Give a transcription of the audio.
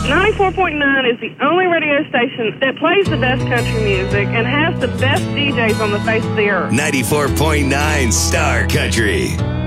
94.9 is the only radio station that plays the best country music and has the best DJs on the face of the earth. 94.9 Star Country.